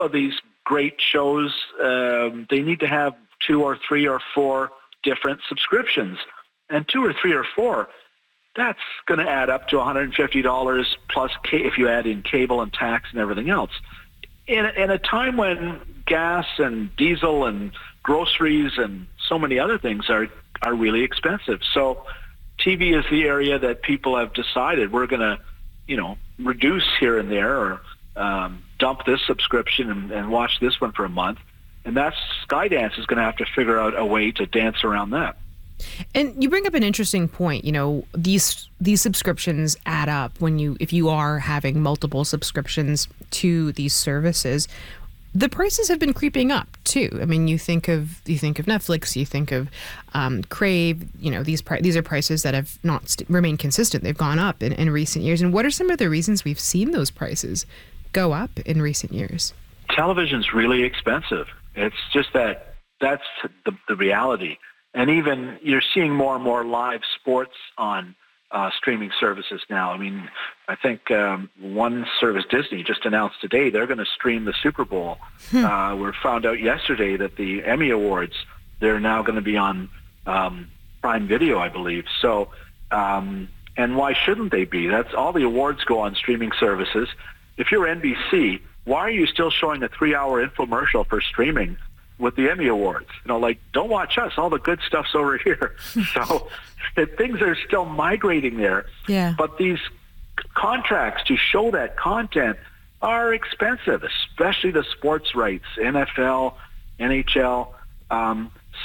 of these great shows, they need to have 2 or 3 or 4 different subscriptions. And 2 or 3 or 4, that's going to add up to $150 plus if you add in cable and tax and everything else. In a time when gas and diesel and groceries and so many other things are really expensive. So TV is the area that people have decided we're going to, reduce here and there or dump this subscription and watch this one for a month. And that's Skydance is going to have to figure out a way to dance around that. And you bring up an interesting point. These subscriptions add up if you are having multiple subscriptions to these services. The prices have been creeping up too. I mean, you think of Netflix, you think of Crave. These are prices that have not remained consistent. They've gone up in recent years. And what are some of the reasons we've seen those prices go up in recent years? Television's really expensive. It's just that's the reality. And even you're seeing more and more live sports on streaming services now. I mean, I think one service, Disney, just announced today they're going to stream the Super Bowl. We found out yesterday that the Emmy Awards, they're now going to be on Prime Video, I believe. So, and why shouldn't they be? That's all the awards go on streaming services. If you're NBC, why are you still showing a 3-hour infomercial for streaming with the Emmy Awards? Don't watch us. All the good stuff's over here. So things are still migrating there. Yeah. But these contracts to show that content are expensive, especially the sports rights, NFL, NHL. And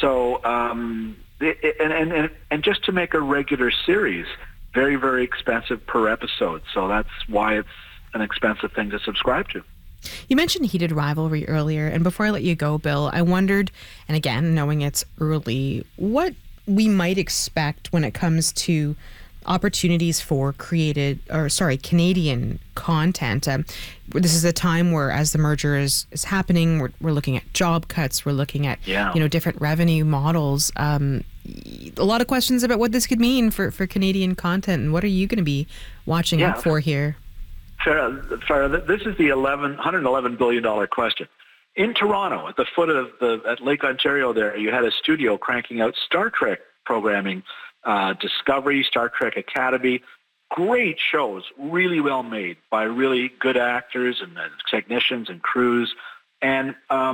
just to make a regular series, very, very expensive per episode. So that's why it's an expensive thing to subscribe to. You mentioned heated rivalry earlier, and before I let you go, Bill, I wondered, and again, knowing it's early, what we might expect when it comes to opportunities for Canadian content. This is a time where, as the merger is happening, we're looking at job cuts, we're looking at different revenue models. A lot of questions about what this could mean for Canadian content, and what are you going to be watching out for here? Farah, this is the $111 billion question. In Toronto, at the foot of at Lake Ontario there, you had a studio cranking out Star Trek programming, Discovery, Star Trek Academy, great shows, really well made by really good actors and technicians and crews. And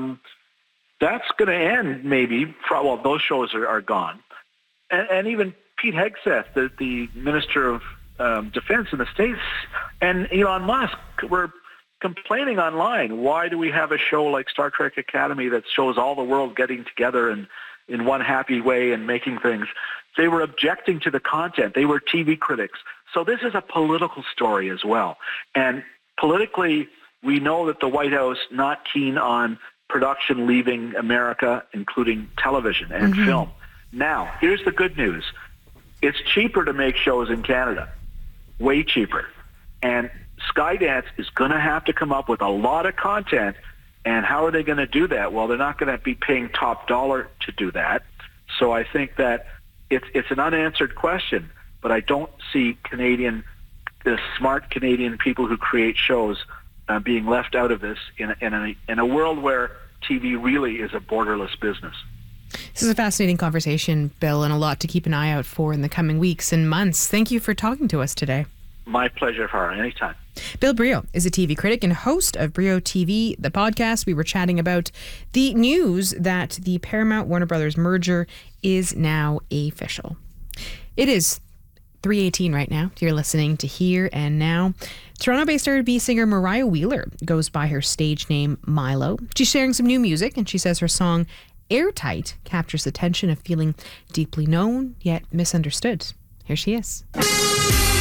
that's going to end maybe, those shows are gone. And even Pete Hegseth, the Minister of Defense in the States, and Elon Musk were complaining online, why do we have a show like Star Trek Academy that shows all the world getting together and in one happy way and making things? They were objecting to the content. They were TV critics. So this is a political story as well. And politically, we know that the White House not keen on production leaving America, including television and film. Now, here's the good news. It's cheaper to make shows in Canada. Way cheaper. And Skydance is going to have to come up with a lot of content. And how are they going to do that? Well, they're not going to be paying top dollar to do that. So I think that it's an unanswered question, but I don't see the smart Canadian people who create shows being left out of this in a world where TV really is a borderless business. This is a fascinating conversation, Bill, and a lot to keep an eye out for in the coming weeks and months. Thank you for talking to us today. My pleasure, Farah. Anytime. Bill Brioux is a TV critic and host of Brioux TV, the podcast. We were chatting about the news that the Paramount-Warner Brothers merger is now official. It is 3:18 right now. You're listening to Here and Now. Toronto-based R&B singer Mariah Wheeler goes by her stage name Milo. She's sharing some new music, and she says her song Airtight captures the tension of feeling deeply known yet misunderstood. Here she is.